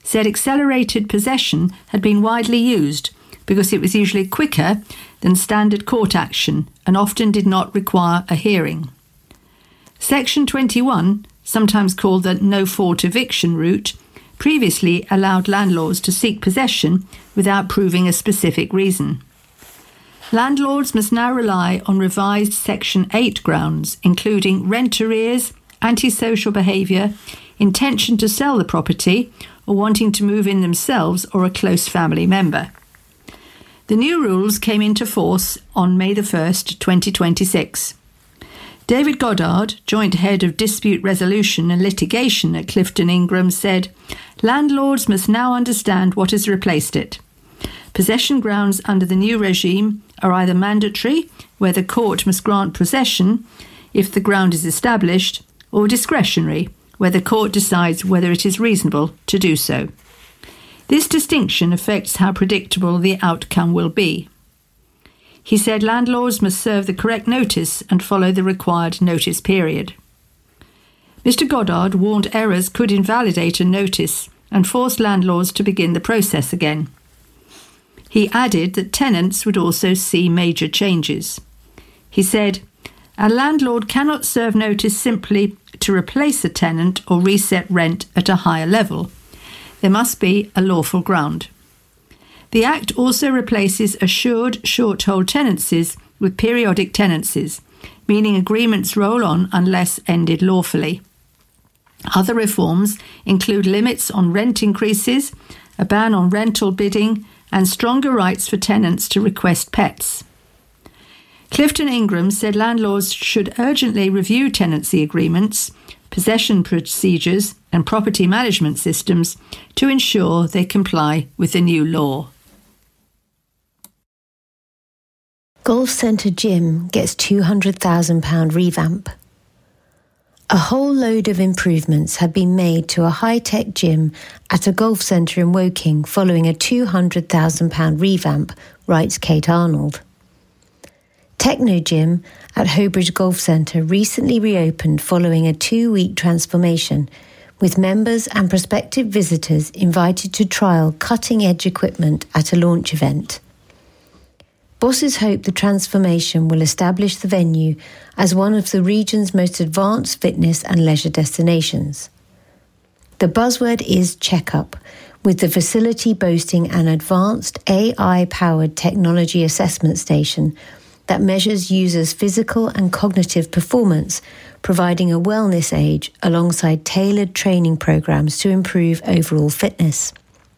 said accelerated possession had been widely used because it was usually quicker than standard court action and often did not require a hearing. Section 21, sometimes called the no-fault eviction route, previously allowed landlords to seek possession without proving a specific reason. Landlords must now rely on revised Section 8 grounds, including rent arrears, antisocial behaviour, intention to sell the property, or wanting to move in themselves or a close family member. The new rules came into force on May the 1st, 2026. David Goddard, Joint Head of Dispute Resolution and Litigation at Clifton Ingram, said, "Landlords must now understand what has replaced it. Possession grounds under the new regime are either mandatory, where the court must grant possession if the ground is established, or discretionary, where the court decides whether it is reasonable to do so. This distinction affects how predictable the outcome will be." He said landlords must serve the correct notice and follow the required notice period. Mr. Goddard warned errors could invalidate a notice and force landlords to begin the process again. He added that tenants would also see major changes. He said, "A landlord cannot serve notice simply to replace a tenant or reset rent at a higher level. There must be a lawful ground." The Act also replaces assured short-hold tenancies with periodic tenancies, meaning agreements roll on unless ended lawfully. Other reforms include limits on rent increases, a ban on rental bidding, and stronger rights for tenants to request pets. Clifton Ingram said landlords should urgently review tenancy agreements, possession procedures, and property management systems to ensure they comply with the new law. Golf Centre Gym gets £200,000 revamp. A whole load of improvements have been made to a high-tech gym at a golf centre in Woking following a £200,000 revamp, writes Kate Arnold. Techno Gym at Hobridge Golf Centre recently reopened following a 2-week transformation, with members and prospective visitors invited to trial cutting-edge equipment at a launch event. Bosses hope the transformation will establish the venue as one of the region's most advanced fitness and leisure destinations. The buzzword is Checkup, with the facility boasting an advanced AI-powered technology assessment station that measures users' physical and cognitive performance, providing a wellness aid alongside tailored training programs to improve overall fitness.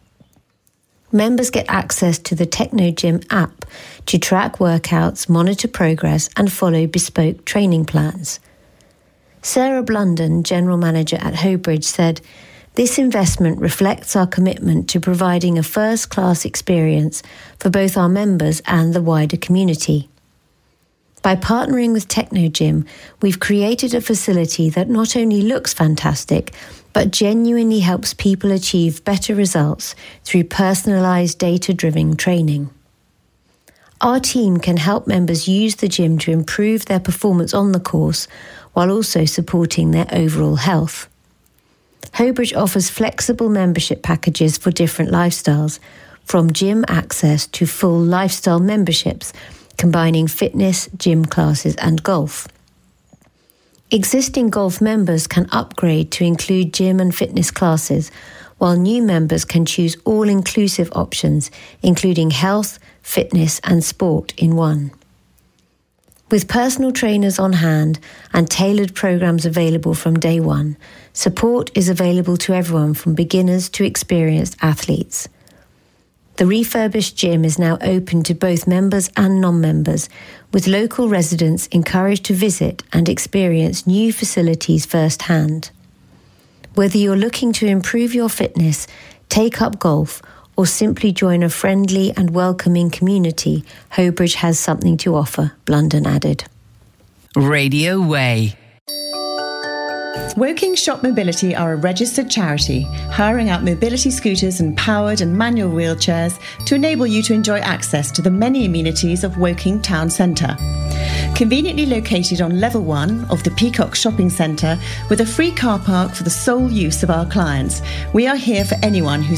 Members get access to the Techno Gym app to track workouts, monitor progress, and follow bespoke training plans. Sarah Blunden, General Manager at Hobridge, said, "This investment reflects our commitment to providing a first-class experience for both our members and the wider community. By partnering with Techno Gym, we've created a facility that not only looks fantastic, but genuinely helps people achieve better results through personalised data-driven training. Our team can help members use the gym to improve their performance on the course while also supporting their overall health. Hobridge offers flexible membership packages for different lifestyles, from gym access to full lifestyle memberships, combining fitness, gym classes and golf. Existing golf members can upgrade to include gym and fitness classes, while new members can choose all-inclusive options, including health, fitness and sport in one. With personal trainers on hand and tailored programs available from day one, support is available to everyone from beginners to experienced athletes. The refurbished gym is now open to both members and non-members, with local residents encouraged to visit and experience new facilities firsthand. Whether you're looking to improve your fitness, take up golf, or simply join a friendly and welcoming community, Hobridge has something to offer, Blunden added. Radio Way. Woking Shop Mobility are a registered charity, hiring out mobility scooters and powered and manual wheelchairs to enable you to enjoy access to the many amenities of Woking Town Centre. Conveniently located on level 1 of the Peacock Shopping Centre with a free car park for the sole use of our clients, we are here for anyone who's